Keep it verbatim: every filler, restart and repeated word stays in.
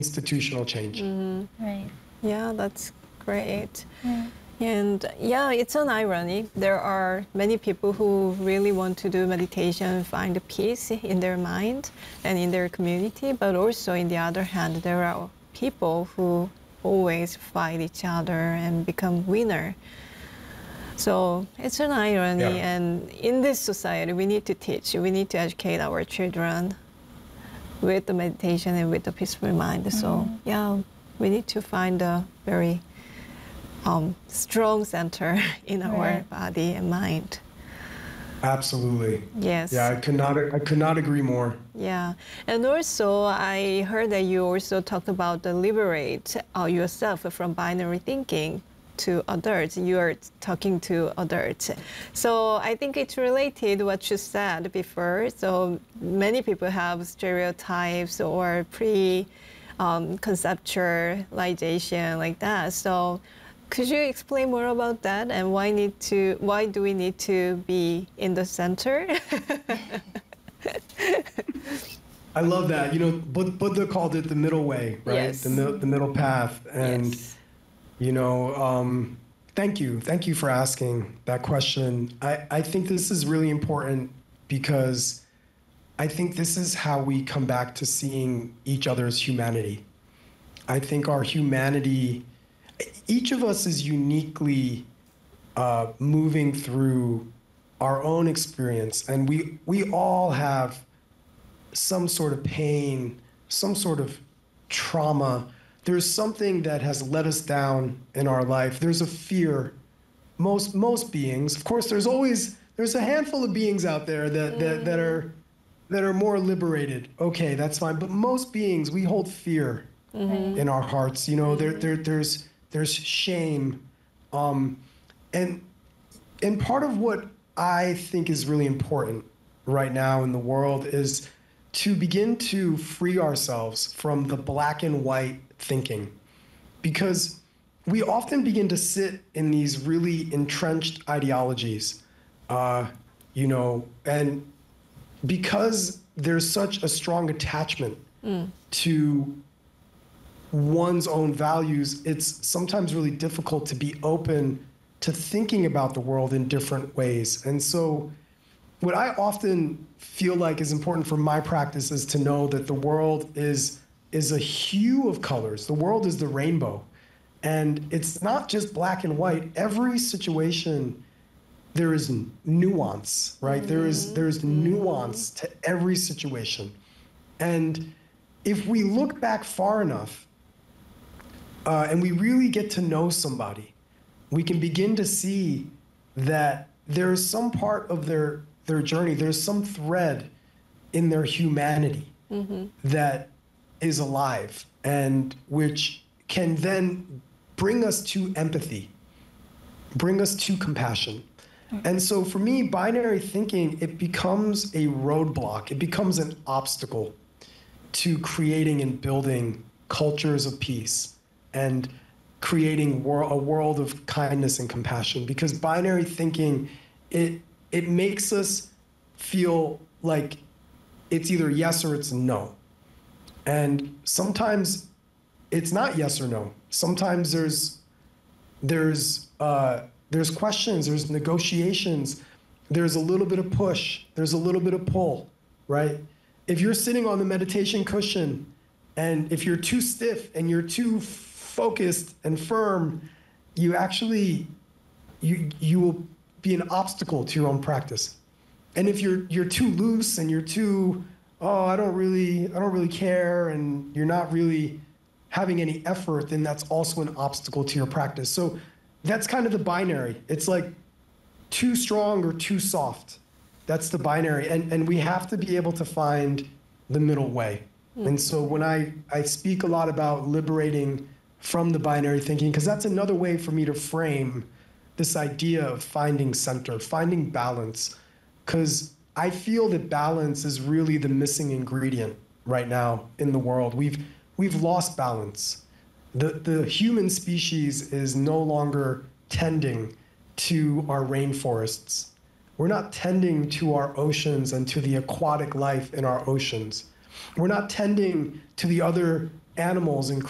institutional change. Mm-hmm. Right. Yeah, that's great. Yeah. And yeah, it's an irony. There are many people who really want to do meditation, find peace in their mind and in their community. But also, on the other hand, there are people who always fight each other and become winner. So it's an irony. Yeah. And in this society, we need to teach, we need to educate our children with the meditation and with the peaceful mind. Mm-hmm. So yeah, we need to find a very Um, strong center in our Right. body and mind. Absolutely. Yes. Yeah, I could not I could not agree more. Yeah. And also, I heard that you also talked about the liberate uh, yourself from binary thinking to adults. You are talking to adults. So I think it's related what you said before. So many people have stereotypes or pre um, conceptualization like that. So could you explain more about that and why need to why do we need to be in the center? I love that. You know, Bud- Buddha called it the middle way, right? Yes. The, mi- the middle path. And, Yes. you know, um, thank you. Thank you for asking that question. I, I think this is really important because I think this is how we come back to seeing each other's humanity. I think our humanity, each of us is uniquely uh, moving through our own experience, and we we all have some sort of pain, some sort of trauma. There's something that has let us down in our life. There's a fear. Most most beings, of course, there's always there's a handful of beings out there that that, that are that are more liberated. Okay, that's fine. But most beings, we hold fear Mm-hmm. in our hearts. You know, there there there's there's shame, um, and and part of what I think is really important right now in the world is to begin to free ourselves from the black and white thinking, because we often begin to sit in these really entrenched ideologies, uh, you know, and because there's such a strong attachment Mm. to one's own values, it's sometimes really difficult to be open to thinking about the world in different ways. And so what I often feel like is important for my practice is to know that the world is is a hue of colors. The world is the rainbow. And it's not just black and white. Every situation, there is nuance, right? There is there's nuance to every situation. And if we look back far enough, uh, and we really get to know somebody, we can begin to see that there is some part of their their journey, there's some thread in their humanity Mm-hmm. that is alive, and which can then bring us to empathy, bring us to compassion. And so for me, binary thinking, it becomes a roadblock, it becomes an obstacle to creating and building cultures of peace and creating wor- a world of kindness and compassion. Because binary thinking, it it makes us feel like it's either yes or it's no. And sometimes it's not yes or no. Sometimes there's there's uh, there's questions, there's negotiations, there's a little bit of push, there's a little bit of pull, right? If you're sitting on the meditation cushion and if you're too stiff and you're too focused and firm, you actually you you will be an obstacle to your own practice. And if you're you're too loose and you're too, oh, I don't really I don't really care, and you're not really having any effort, then that's also an obstacle to your practice. So that's kind of the binary. It's like too strong or too soft. That's the binary. And and we have to be able to find the middle way. Mm-hmm. And so when I, I speak a lot about liberating from the binary thinking, because that's another way for me to frame this idea of finding center, finding balance, because I feel that balance is really the missing ingredient right now in the world. We've we've lost balance. The the human species is no longer tending to our rainforests. We're not tending to our oceans and to the aquatic life in our oceans. We're not tending to the other animals and